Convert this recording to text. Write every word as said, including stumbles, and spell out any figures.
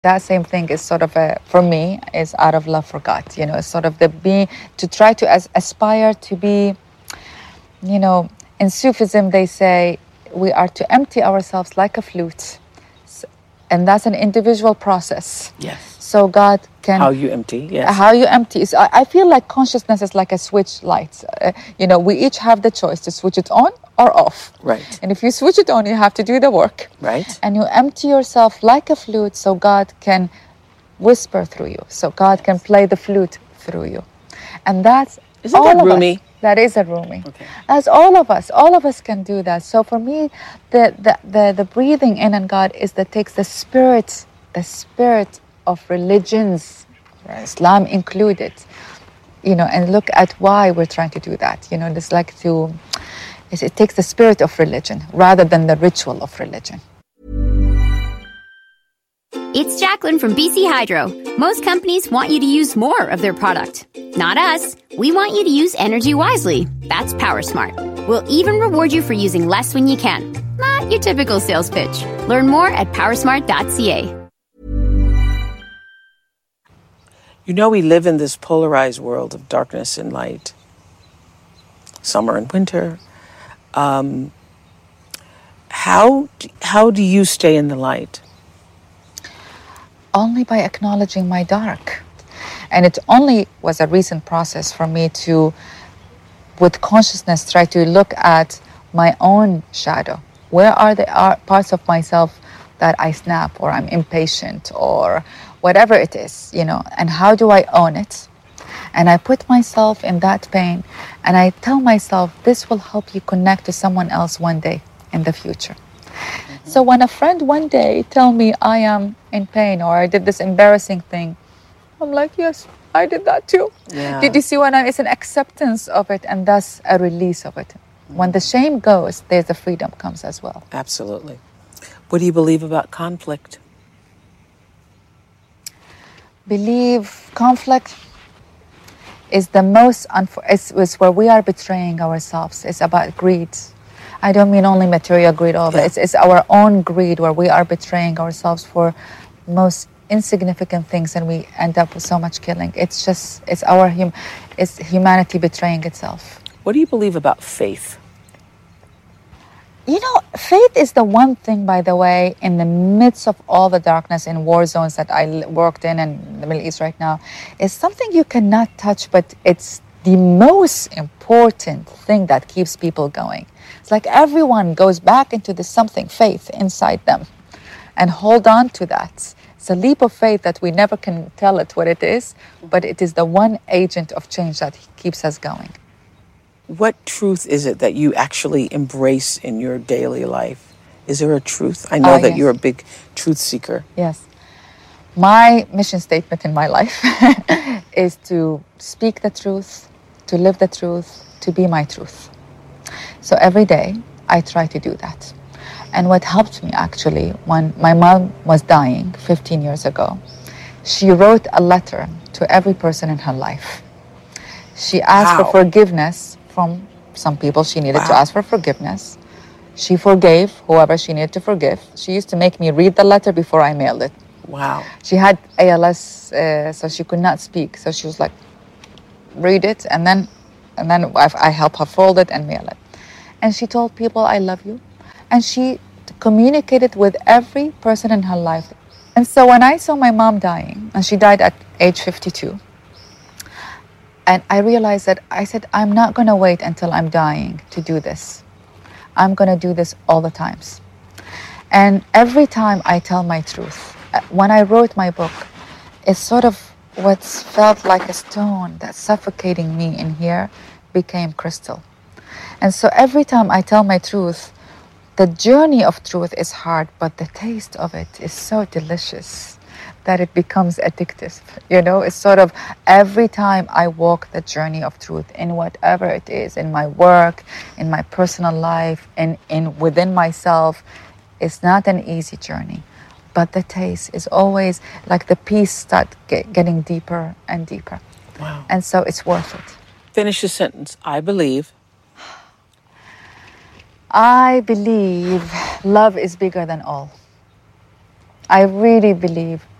That same thing is sort of a, for me, is out of love for God. You know, it's sort of the being, to try to as, aspire to be, you know, in Sufism they say we are to empty ourselves like a flute. S- And that's an individual process. Yes. So God can... How you empty, yes. How you empty. So I, I feel like consciousness is like a switch light. Uh, you know, we each have the choice to switch it on or off. Right. And if you switch it on, you have to do the work. Right. And you empty yourself like a flute so God can whisper through you. So God yes. can play the flute through you. And that's Isn't all that of Rumi? Us. That is a Rumi. Okay. That's all of us. All of us can do that. So for me, the, the, the, the breathing in on God is that takes the spirit, the spirit of religions, Islam included, you know, and look at why we're trying to do that. You know, it's like to, it takes the spirit of religion rather than the ritual of religion. It's Jacqueline from B C Hydro. Most companies want you to use more of their product. Not us. We want you to use energy wisely. That's PowerSmart. We'll even reward you for using less when you can. Not your typical sales pitch. Learn more at powersmart dot c a. You know, we live in this polarized world of darkness and light, summer and winter. Um, how, how do you stay in the light? Only by acknowledging my dark. And it only was a recent process for me to, with consciousness, try to look at my own shadow. Where are the parts of myself that I snap, or I'm impatient, or whatever it is, you know, and how do I own it? And I put myself in that pain, and I tell myself, this will help you connect to someone else one day in the future. Mm-hmm. So when a friend one day tell me I am in pain, or I did this embarrassing thing, I'm like, yes, I did that too. Yeah. Did you see what I, it's an acceptance of it, and thus a release of it. Mm-hmm. When the shame goes, there's the freedom comes as well. Absolutely. What do you believe about conflict? Believe conflict is the most, unfor- it's, it's where we are betraying ourselves. It's about greed. I don't mean only material greed, all of yeah. it. It's, it's our own greed where we are betraying ourselves for most insignificant things, and we end up with so much killing. It's just, it's our, hum- it's humanity betraying itself. What do you believe about faith? You know, faith is the one thing, by the way, in the midst of all the darkness in war zones that I worked in and the Middle East right now, is something you cannot touch, but it's the most important thing that keeps people going. It's like everyone goes back into the something, faith, inside them, and hold on to that. It's a leap of faith that we never can tell it what it is, but it is the one agent of change that keeps us going. What truth is it that you actually embrace in your daily life? Is there a truth? I know uh, that yes. you're a big truth seeker. Yes. My mission statement in my life is to speak the truth, to live the truth, to be my truth. So every day I try to do that. And what helped me actually, when my mom was dying fifteen years ago, she wrote a letter to every person in her life. She asked Wow. for forgiveness from some people. She needed wow. to ask for forgiveness. She forgave whoever she needed to forgive. She used to make me read the letter before I mailed it. Wow. She had A L S, uh, so she could not speak. So she was like, read it, and then and then I, I help her fold it and mail it. And she told people, I love you. And she communicated with every person in her life. And so when I saw my mom dying, and she died at age fifty-two, and I realized that I said, I'm not going to wait until I'm dying to do this. I'm going to do this all the times. And every time I tell my truth, when I wrote my book, it's sort of what felt like a stone that's suffocating me in here became crystal. And so every time I tell my truth, the journey of truth is hard, but the taste of it is so delicious that it becomes addictive. You know, it's sort of every time I walk the journey of truth in whatever it is, in my work, in my personal life, and in within myself, it's not an easy journey. But the taste is always like the peace start get, getting deeper and deeper. Wow. And so it's worth it. Finish the sentence. I believe. I believe love is bigger than all. I really believe